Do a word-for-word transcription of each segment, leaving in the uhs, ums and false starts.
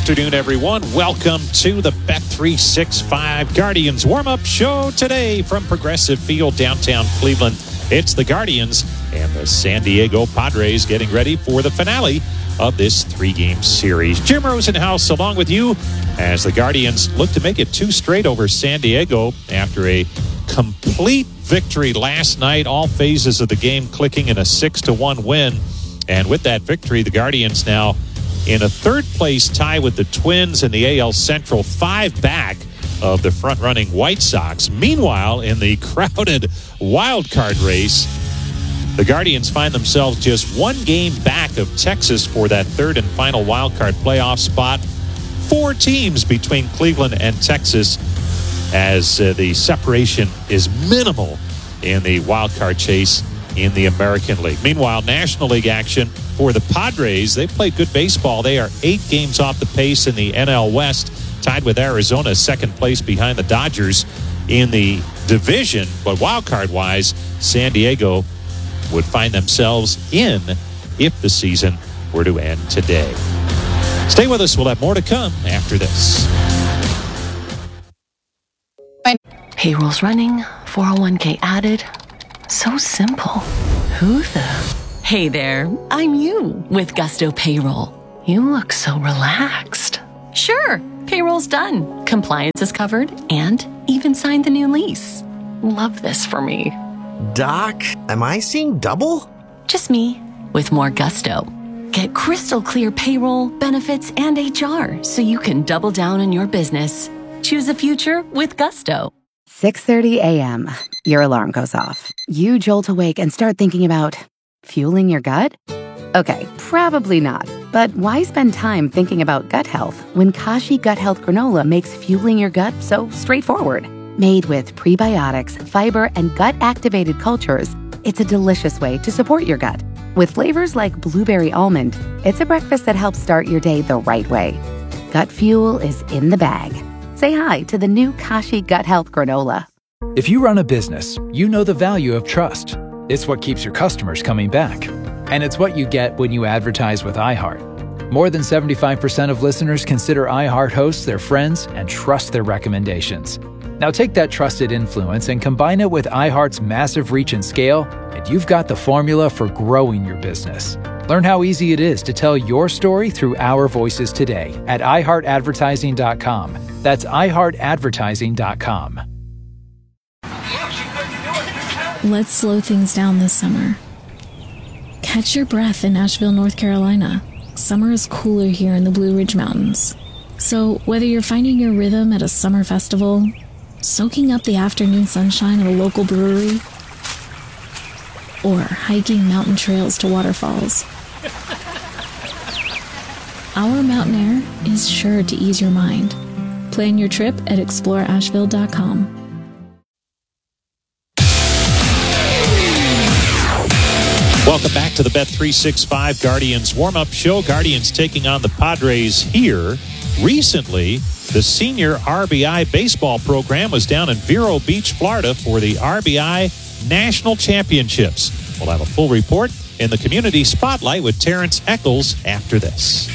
afternoon, everyone. Welcome to the Bet three sixty-five Guardians warm-up show today from Progressive Field, downtown Cleveland. It's the Guardians and the San Diego Padres getting ready for the finale of this three-game series. Jim Rosenhaus along with you as the Guardians look to make it two straight over San Diego after a complete victory last night. All phases of the game clicking in a six to one win. And with that victory, the Guardians now in a third-place tie with the Twins in the A L Central, five back of the front-running White Sox. Meanwhile, in the crowded wild card race, the Guardians find themselves just one game back of Texas for that third and final wild card playoff spot. Four teams between Cleveland and Texas as uh, the separation is minimal in the wild card chase in the American League. Meanwhile, National League action for the Padres. They played good baseball. They are eight games off the pace in the N L West, tied with Arizona, second place behind the Dodgers in the division. But wild card wise, San Diego would find themselves in if the season were to end today. Stay with us. We'll have more to come after this. Payroll's running, four oh one k added. So simple. Who the? Hey there, I'm you with Gusto Payroll. You look so relaxed. Sure, payroll's done. Compliance is covered and even signed the new lease. Love this for me. Doc, am I seeing double? Just me with more gusto. Get crystal clear payroll, benefits, and H R so you can double down on your business. Choose a future with Gusto. six thirty a.m. Your alarm goes off. You jolt awake and start thinking about fueling your gut? Okay, probably not. But why spend time thinking about gut health when Kashi Gut Health Granola makes fueling your gut so straightforward? Made with prebiotics, fiber, and gut-activated cultures, it's a delicious way to support your gut. With flavors like blueberry almond, it's a breakfast that helps start your day the right way. Gut fuel is in the bag. Say hi to the new Kashi Gut Health Granola. If you run a business, you know the value of trust. It's what keeps your customers coming back. And it's what you get when you advertise with iHeart. More than seventy-five percent of listeners consider iHeart hosts their friends and trust their recommendations. Now take that trusted influence and combine it with iHeart's massive reach and scale, and you've got the formula for growing your business. Learn how easy it is to tell your story through our voices today at i heart advertising dot com. That's i heart advertising dot com. Let's slow things down this summer. Catch your breath in Asheville, North Carolina. Summer is cooler here in the Blue Ridge Mountains. So whether you're finding your rhythm at a summer festival, soaking up the afternoon sunshine at a local brewery, or hiking mountain trails to waterfalls, our mountain air is sure to ease your mind. Plan your trip at explore asheville dot com. Welcome back to the Bet three sixty-five Guardians warm-up show. Guardians taking on the Padres here. Recently, the senior R B I baseball program was down in Vero Beach, Florida for the R B I National Championships. We'll have a full report in the Community Spotlight with Terrence Eccles after this.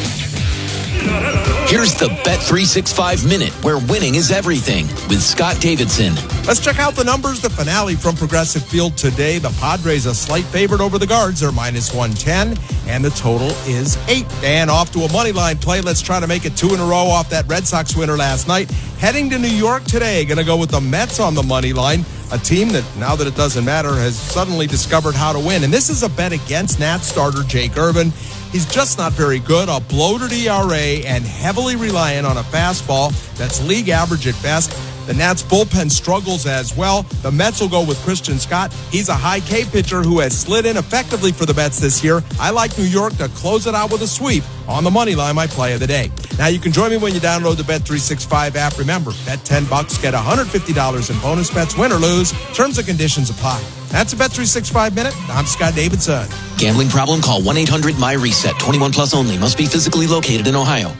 Here's the Bet three sixty-five Minute, where winning is everything, with Scott Davidson. Let's check out the numbers. The finale from Progressive Field today. The Padres a slight favorite over the Guards. They're minus one ten, and the total is eight. And off to a money line play. Let's try to make it two in a row off that Red Sox winner last night. Heading to New York today. Going to go with the Mets on the money line. A team that, now that it doesn't matter, has suddenly discovered how to win. And this is a bet against Nats starter Jake Irvin. He's just not very good. A bloated E R A and heavily reliant on a fastball that's league average at best. The Nats bullpen struggles as well. The Mets will go with Christian Scott. He's a high K pitcher who has slid in effectively for the Mets this year. I like New York to close it out with a sweep on the money line, my play of the day. Now you can join me when you download the Bet three sixty-five app. Remember, bet ten bucks, get one hundred fifty dollars in bonus bets, win or lose. Terms and conditions apply. That's a Bet three sixty-five Minute. I'm Scott Davidson. Gambling problem? Call one eight hundred M Y reset. twenty-one plus only. Must be physically located in Ohio.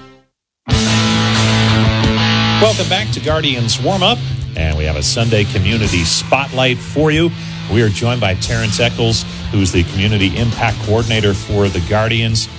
Welcome back to Guardians Warm-Up, and we have a Sunday Community Spotlight for you. We are joined by Terrence Eccles, who's the Community Impact Coordinator for the Guardians.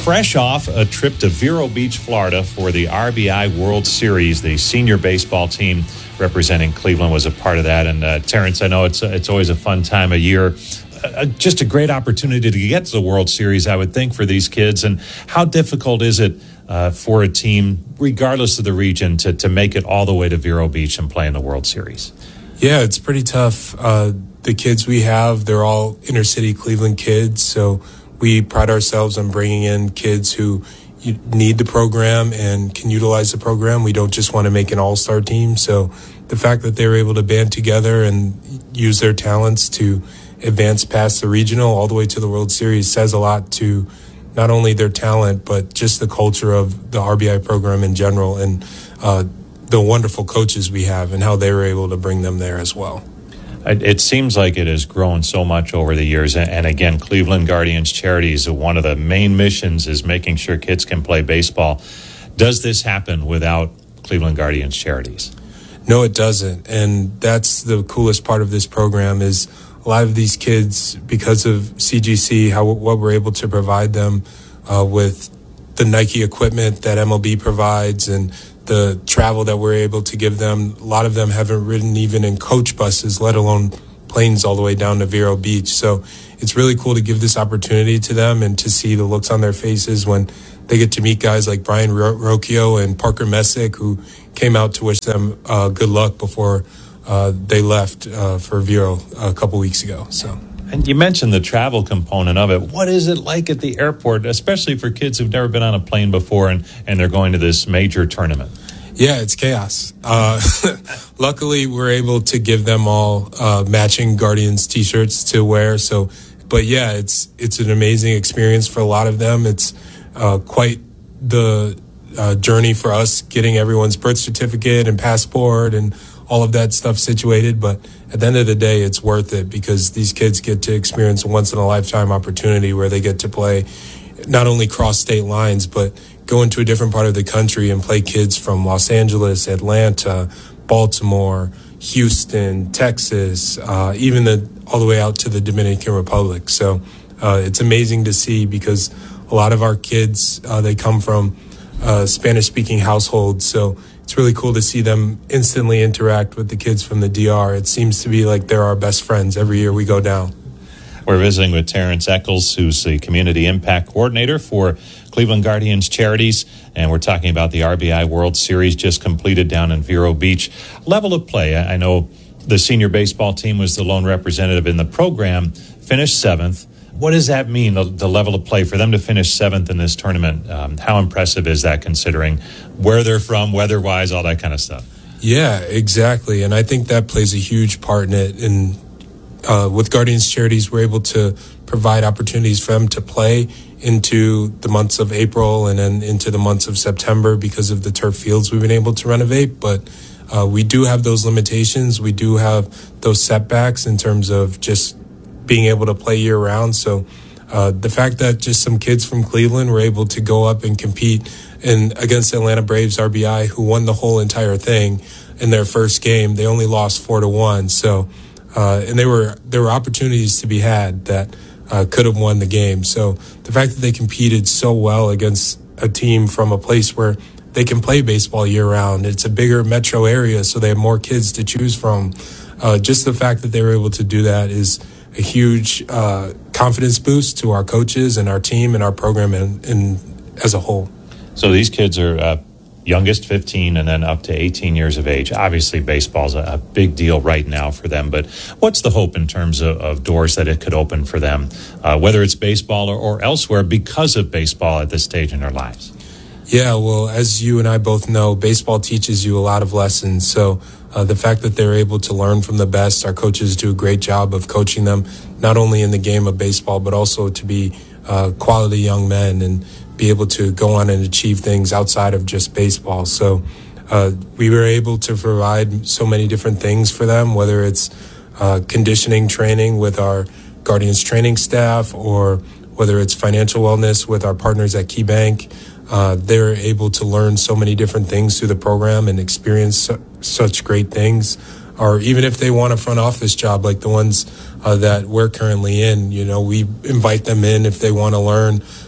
fresh off a trip to Vero Beach, Florida for the R B I World Series. The senior baseball team representing Cleveland was a part of that. And uh, Terrence, I know it's it's always a fun time of year. Uh, just a great opportunity to get to the World Series, I would think, for these kids. And how difficult is it uh, for a team, regardless of the region, to, to make it all the way to Vero Beach and play in the World Series? Yeah, it's pretty tough. Uh, the kids we have, they're all inner city Cleveland kids. So we pride ourselves on bringing in kids who need the program and can utilize the program. We don't just want to make an all-star team. So the fact that they were able to band together and use their talents to advance past the regional all the way to the World Series says a lot to not only their talent, but just the culture of the R B I program in general, and uh, the wonderful coaches we have and how they were able to bring them there as well. It seems like it has grown so much over the years. And again, Cleveland Guardians Charities, one of the main missions is making sure kids can play baseball. Does this happen without Cleveland Guardians Charities? No, it doesn't. And that's the coolest part of this program is a lot of these kids, because of C G C, how what we're able to provide them uh, with the Nike equipment that M L B provides and the travel that we're able to give them. A lot of them haven't ridden even in coach buses, let alone planes all the way down to Vero Beach. So it's really cool to give this opportunity to them and to see the looks on their faces when they get to meet guys like Brian Rocchio and Parker Messick, who came out to wish them uh, good luck before uh, they left uh, for Vero a couple weeks ago. So. And you mentioned the travel component of it. What is it like at the airport, especially for kids who've never been on a plane before and, and they're going to this major tournament? Yeah, it's chaos. Uh, luckily, we're able to give them all uh, matching Guardians T-shirts to wear. So, but yeah, it's it's an amazing experience for a lot of them. It's uh, quite the uh, journey for us getting everyone's birth certificate and passport and all of that stuff situated. But at the end of the day, it's worth it because these kids get to experience a once-in-a-lifetime opportunity where they get to play not only cross state lines, but go into a different part of the country and play kids from Los Angeles, Atlanta, Baltimore, Houston, Texas, uh, even the, all the way out to the Dominican Republic. So uh, it's amazing to see because a lot of our kids, uh, they come from uh, Spanish-speaking households. So it's really cool to see them instantly interact with the kids from the D R. It seems to be like they're our best friends every year we go down. We're visiting with Terrence Eccles, who's the Community Impact Coordinator for Cleveland Guardians Charities, and we're talking about the R B I World Series just completed down in Vero Beach. Level of play, I know the senior baseball team was the lone representative in the program, finished seventh. What does that mean, the, the level of play, for them to finish seventh in this tournament? Um, how impressive is that considering where they're from, weather-wise, all that kind of stuff? Yeah, exactly, and I think that plays a huge part in it. And uh, with Guardians Charities, we're able to provide opportunities for them to play into the months of April and then into the months of September because of the turf fields we've been able to renovate. But uh, we do have those limitations. We do have those setbacks in terms of just being able to play year round. So uh, the fact that just some kids from Cleveland were able to go up and compete in against the Atlanta Braves R B I, who won the whole entire thing in their first game. They only lost four to one. So uh, and there were there were opportunities to be had that Uh, could have won the game. So the fact that they competed so well against a team from a place where they can play baseball year round, it's a bigger metro area, so they have more kids to choose from. Uh, just the fact that they were able to do that is a huge uh, confidence boost to our coaches and our team and our program in, in, as a whole. So these kids are uh, youngest fifteen and then up to eighteen years of age. Obviously, baseball's a, a big deal right now for them, but what's the hope in terms of, of doors that it could open for them, uh, whether it's baseball or, or elsewhere because of baseball at this stage in their lives? Yeah, well, as you and I both know, baseball teaches you a lot of lessons. So uh, the fact that they're able to learn from the best, our coaches do a great job of coaching them, not only in the game of baseball, but also to be uh, quality young men and be able to go on and achieve things outside of just baseball. So uh, we were able to provide so many different things for them, whether it's uh, conditioning training with our Guardians training staff or whether it's financial wellness with our partners at KeyBank. Uh, they're able to learn so many different things through the program and experience su- such great things. Or even if they want a front office job like the ones uh, that we're currently in, you know, we invite them in if they want to learn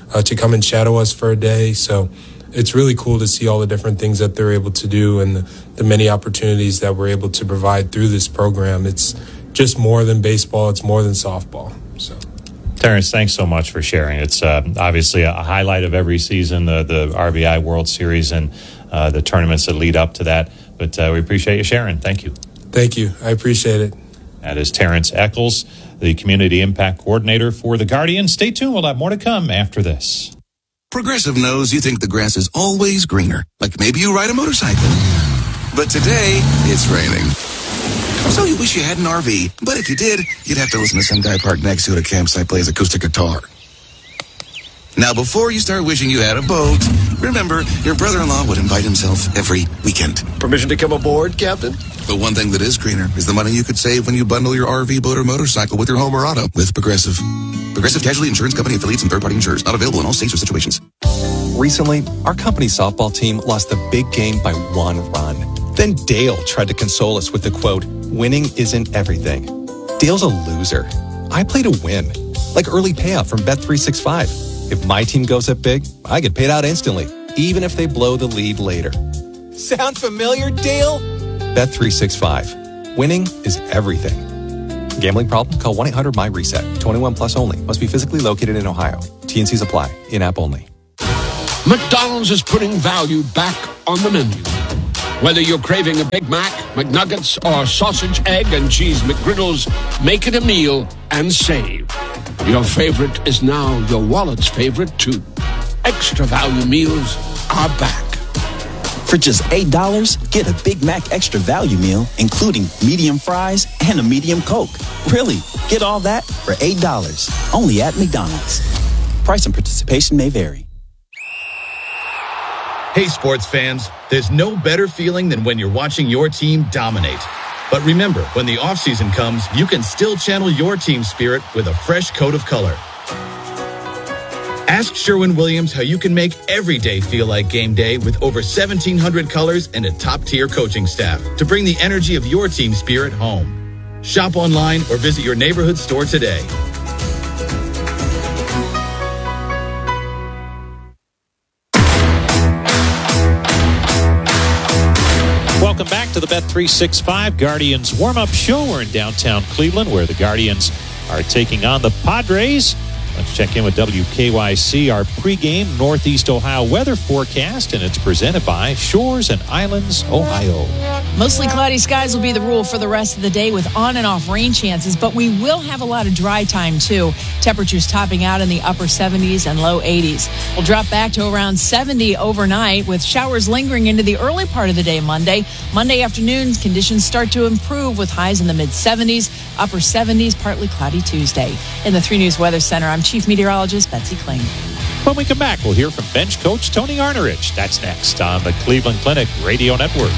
uh, to come and shadow us for a day. So it's really cool to see all the different things that they're able to do and the, the many opportunities that we're able to provide through this program. It's just more than baseball. It's more than softball. So, Terrence, thanks so much for sharing. It's uh, obviously a highlight of every season, the, the R B I World Series and uh, the tournaments that lead up to that. But uh, we appreciate you sharing. Thank you. Thank you. I appreciate it. That is Terrence Eccles, the Community Impact Coordinator for the Guardians. Stay tuned. We'll have more to come after this. Progressive knows you think the grass is always greener. Like maybe you ride a motorcycle. But today, it's raining. So you wish you had an R V. But if you did, you'd have to listen to some guy parked next to it at a campsite play his acoustic guitar. Now, before you start wishing you had a boat, remember, your brother-in-law would invite himself every weekend. Permission to come aboard, Captain? But one thing that is greener is the money you could save when you bundle your R V, boat, or motorcycle with your home or auto with Progressive. Progressive Casualty Insurance Company affiliates and third-party insurers. Not available in all states or situations. Recently, our company's softball team lost the big game by one run. Then Dale tried to console us with the quote, "Winning isn't everything." Dale's a loser. I play to win, like early payout from Bet three sixty-five. If my team goes up big, I get paid out instantly, even if they blow the lead later. Sound familiar, Dale? Bet three sixty-five. Winning is everything. Gambling problem? Call one eight hundred M Y reset. twenty-one plus only. Must be physically located in Ohio. T N Cs apply. In-app only. McDonald's is putting value back on the menu. Whether you're craving a Big Mac, McNuggets, or sausage, egg, and cheese McGriddles, make it a meal and save. Your favorite is now your wallet's favorite, too. Extra value meals are back. For just eight dollars, get a Big Mac Extra Value Meal, including medium fries and a medium Coke. Really, get all that for eight dollars. Only at McDonald's. Price and participation may vary. Hey, sports fans, there's no better feeling than when you're watching your team dominate. But remember, when the offseason comes, you can still channel your team spirit with a fresh coat of color. Ask Sherwin-Williams how you can make every day feel like game day with over seventeen hundred colors and a top-tier coaching staff to bring the energy of your team spirit home. Shop online or visit your neighborhood store today. Welcome back to the Bet three sixty-five Guardians warm-up show. We're in downtown Cleveland where the Guardians are taking on the Padres. Let's check in with W K Y C, our pregame Northeast Ohio weather forecast, and it's presented by Shores and Islands, Ohio. Mostly cloudy skies will be the rule for the rest of the day with on and off rain chances, but we will have a lot of dry time too. Temperatures topping out in the upper seventies and low eighties. We'll drop back to around seventy overnight with showers lingering into the early part of the day Monday. Monday afternoon, conditions start to improve with highs in the mid seventies, upper seventies, partly cloudy Tuesday. In the three News Weather Center, I'm Chief Meteorologist Betsy Kling. When we come back, we'll hear from bench coach Tony Arnerich. That's next on the Cleveland Clinic Radio Network.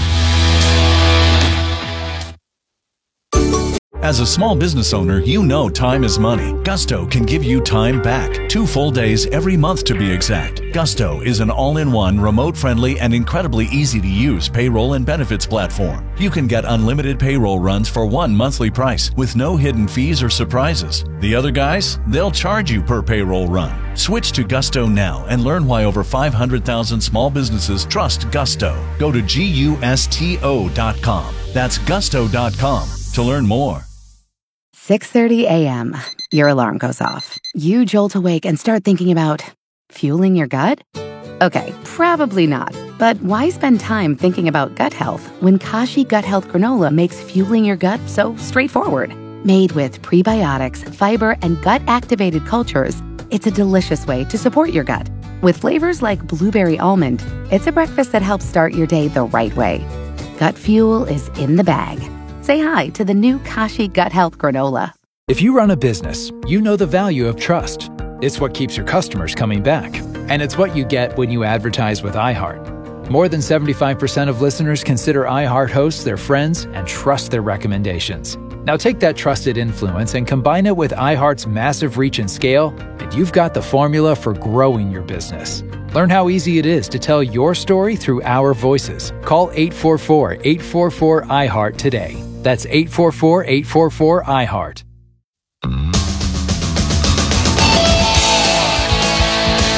As a small business owner, you know time is money. Gusto can give you time back. Two full days every month to be exact. Gusto is an all-in-one, remote-friendly, and incredibly easy-to-use payroll and benefits platform. You can get unlimited payroll runs for one monthly price with no hidden fees or surprises. The other guys, they'll charge you per payroll run. Switch to Gusto now and learn why over five hundred thousand small businesses trust Gusto. Go to gusto dot com. That's gusto dot com to learn more. six thirty a.m. Your alarm goes off. You jolt awake and start thinking about fueling your gut? Okay, probably not. But why spend time thinking about gut health when Kashi Gut Health Granola makes fueling your gut so straightforward? Made with prebiotics, fiber, and gut-activated cultures, it's a delicious way to support your gut. With flavors like blueberry almond, it's a breakfast that helps start your day the right way. Gut fuel is in the bag. Say hi to the new Kashi Gut Health Granola. If you run a business, you know the value of trust. It's what keeps your customers coming back. And it's what you get when you advertise with iHeart. More than seventy-five percent of listeners consider iHeart hosts their friends and trust their recommendations. Now take that trusted influence and combine it with iHeart's massive reach and scale, and you've got the formula for growing your business. Learn how easy it is to tell your story through our voices. Call eight four four, eight four four, I HEART today. That's eight four four, eight four four, I HEART.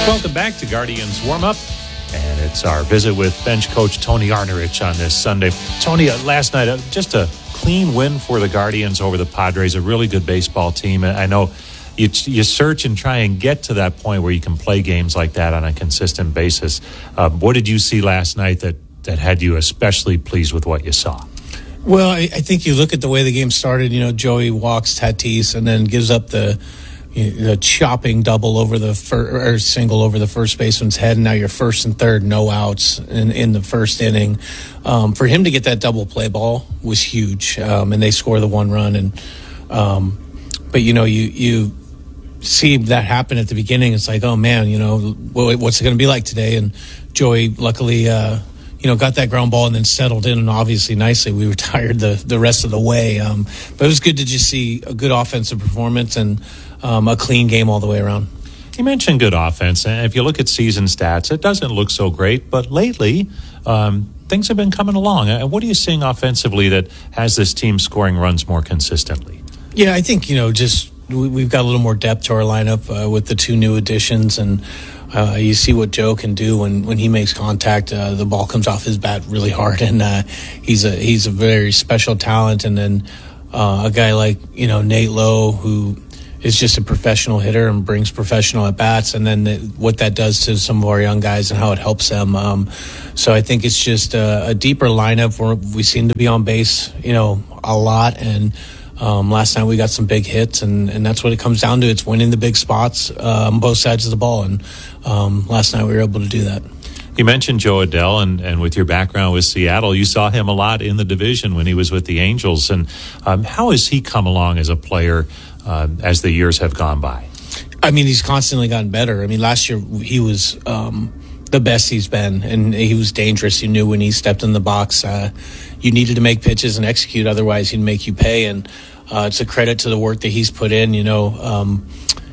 Welcome back to Guardians Warm-Up, and it's our visit with bench coach Tony Arnerich on this Sunday. Tony, uh, last night, uh, just a clean win for the Guardians over the Padres, a really good baseball team. I know you, you search and try and get to that point where you can play games like that on a consistent basis. Uh, what did you see last night that, that had you especially pleased with what you saw? Well, I, I think you look at the way the game started. You know, Joey walks Tatis and then gives up the the chopping double over the fir- or single over the first baseman's head, and now you're first and third, no outs in, in the first inning. Um, for him to get that double play ball was huge, um, and they score the one run. And um, but you know, you you see that happen at the beginning. It's like, oh man, you know, what's it going to be like today? And Joey, luckily, uh, you know, got that ground ball and then settled in, and obviously nicely. We retired the the rest of the way, um, but it was good to just see a good offensive performance and Um, a clean game all the way around. You mentioned good offense, and if you look at season stats, it doesn't look so great, but lately um, things have been coming along. And what are you seeing offensively that has this team scoring runs more consistently? Yeah, I think, you know, just we, we've got a little more depth to our lineup uh, with the two new additions, and uh, you see what Joe can do when, when he makes contact. Uh, the ball comes off his bat really hard, and uh, he's a he's a very special talent. And then uh, a guy like, you know, Nate Lowe, who is just a professional hitter and brings professional at bats, and then the, what that does to some of our young guys and how it helps them. Um, so I think it's just a, a deeper lineup where we seem to be on base, you know, a lot. And um, last night we got some big hits, and, and that's what it comes down to. It's winning the big spots uh, on both sides of the ball. And um, last night we were able to do that. You mentioned Joe Adell, and, and with your background with Seattle, you saw him a lot in the division when he was with the Angels. And um, how has he come along as a player uh, as the years have gone by? I mean, he's constantly gotten better. I mean, last year he was um, the best he's been, and he was dangerous. You knew when he stepped in the box, uh, you needed to make pitches and execute, otherwise he'd make you pay. And uh, it's a credit to the work that he's put in. You know, um,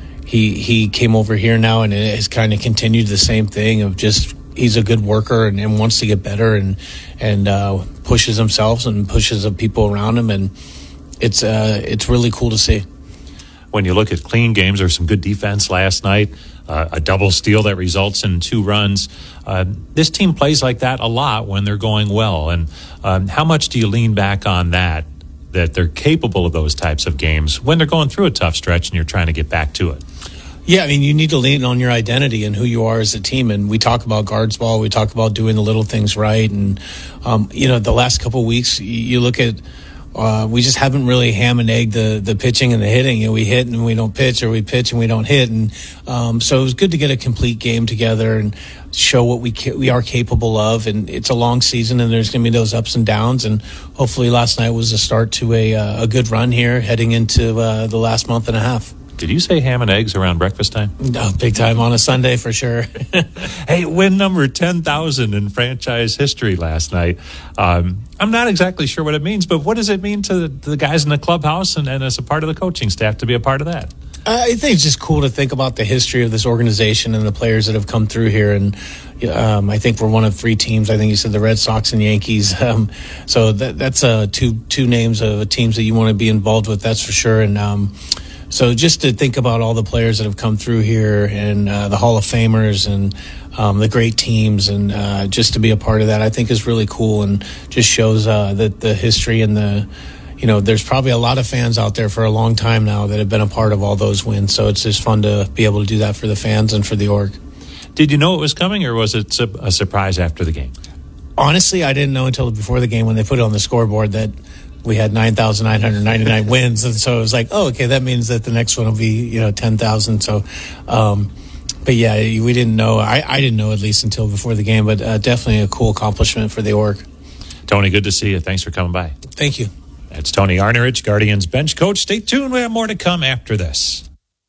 he he came over here now and it has kind of continued the same thing of just he's a good worker and, and wants to get better and and uh, pushes himself and pushes the people around him, and it's uh, it's really cool to see. When you look at clean games, there's some good defense last night, uh, a double steal that results in two runs. Uh, this team plays like that a lot when they're going well. And um, how much do you lean back on that, that they're capable of those types of games when they're going through a tough stretch and you're trying to get back to it? Yeah, I mean, you need to lean on your identity and who you are as a team. And we talk about guards ball. We talk about doing the little things right. And, um, you know, the last couple of weeks, you look at, uh, we just haven't really ham and egged the, the pitching and the hitting. You know, we hit and we don't pitch, or we pitch and we don't hit. And um, so it was good to get a complete game together and show what we ca- we are capable of. And it's a long season, and there's going to be those ups and downs. And hopefully last night was a start to a, uh, a good run here heading into uh, the last month and a half. Did you say ham and eggs around breakfast time? No, big time on a Sunday for sure. Hey, win number ten thousand in franchise history last night. Um, I'm not exactly sure what it means, but what does it mean to the, to the guys in the clubhouse and, and as a part of the coaching staff to be a part of that? I think it's just cool to think about the history of this organization and the players that have come through here. And um, I think we're one of three teams. I think you said the Red Sox and Yankees. Um, so that, that's uh, two two names of teams that you want to be involved with, that's for sure. And um, so just to think about all the players that have come through here and uh, the Hall of Famers and um, the great teams, and uh, just to be a part of that, I think is really cool, and just shows uh, that the history and the, you know, there's probably a lot of fans out there for a long time now that have been a part of all those wins. So it's just fun to be able to do that for the fans and for the org. Did you know it was coming, or was it a surprise after the game? Honestly, I didn't know until before the game when they put it on the scoreboard that we had nine thousand nine hundred ninety-nine wins. And so it was like, oh, okay, that means that the next one will be, you know, ten thousand. So, um, but yeah, we didn't know. I, I didn't know at least until before the game, but uh, definitely a cool accomplishment for the org. Tony, good to see you. Thanks for coming by. Thank you. That's Tony Arnerich, Guardians bench coach. Stay tuned. We have more to come after this.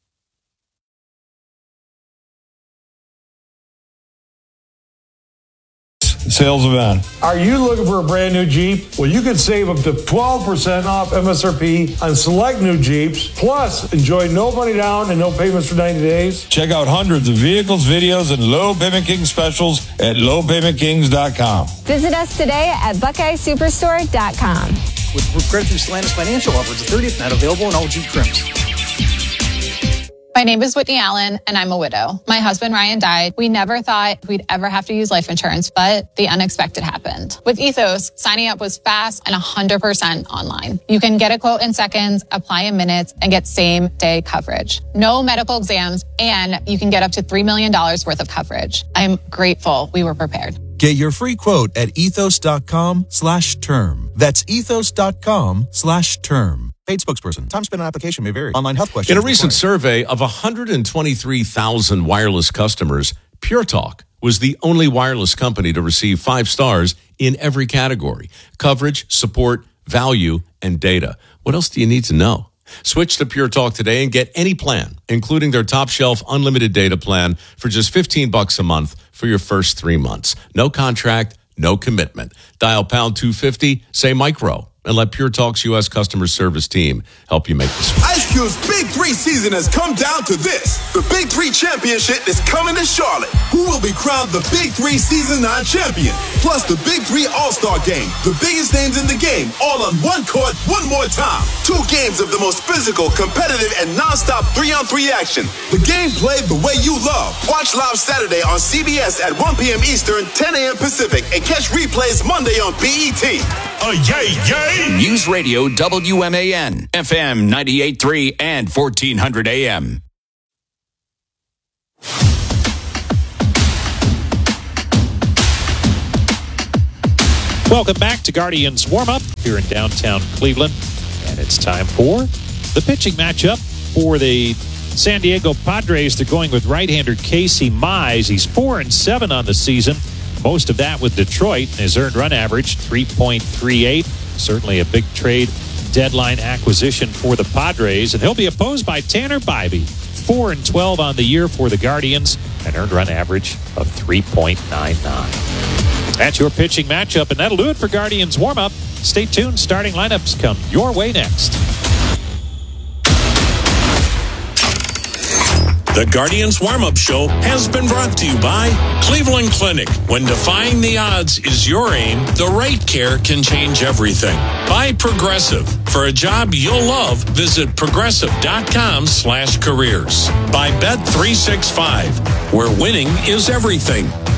Sales event. Are you looking for a brand new Jeep? Well, you can save up to twelve percent off M S R P on select new Jeeps. Plus, enjoy no money down and no payments for ninety days. Check out hundreds of vehicles, videos, and Low Payment King specials at low payment kings dot com. Visit us today at buckeye superstore dot com. With credit through Stellantis Financial offers the thirtieth night available in all Jeep trims. My name is Whitney Allen, and I'm a widow. My husband, Ryan, died. We never thought we'd ever have to use life insurance, but the unexpected happened. With Ethos, signing up was fast and one hundred percent online. You can get a quote in seconds, apply in minutes, and get same-day coverage. No medical exams, and you can get up to three million dollars worth of coverage. I'm grateful we were prepared. Get your free quote at ethos.com slash term. That's ethos.com slash term. Paid spokesperson. Time spent on application may vary. Online health questions. In a recent survey of one hundred twenty-three thousand wireless customers, Pure Talk was the only wireless company to receive five stars in every category: coverage, support, value, and data. What else do you need to know? Switch to Pure Talk today and get any plan, including their top shelf unlimited data plan for just fifteen bucks a month for your first three months. No contract, no commitment. Dial pound two fifty, say micro, and let Pure Talk's U S customer service team help you make this. Ice Cube's Big Three season has come down to this. The Big Three Championship is coming to Charlotte. Who will be crowned the Big Three Season nine champion? Plus the Big Three All-Star Game. The biggest names in the game, all on one court, one more time. Two games of the most physical, competitive, and non-stop three-on-three action. The game played the way you love. Watch live Saturday on C B S at one p.m. Eastern, ten a.m. Pacific, and catch replays Monday on B E T. Oh, yay, yay! News Radio W M A N, F M ninety-eight point three and fourteen hundred A M. Welcome back to Guardians Warm-Up here in downtown Cleveland. And it's time for the pitching matchup for the San Diego Padres. They're going with right-hander Casey Mize. He's four and seven on the season. Most of that with Detroit. His earned run average, three point three eight. Certainly a big trade deadline acquisition for the Padres. And he'll be opposed by Tanner Bybee. four and twelve on the year for the Guardians. An earned run average of three point nine nine. That's your pitching matchup, and that'll do it for Guardians Warm-Up. Stay tuned. Starting lineups come your way next. The Guardians Warm-Up Show has been brought to you by Cleveland Clinic. When defying the odds is your aim, the right care can change everything. By Progressive. For a job you'll love, visit progressive.com slash careers. By Bet three sixty-five, where winning is everything.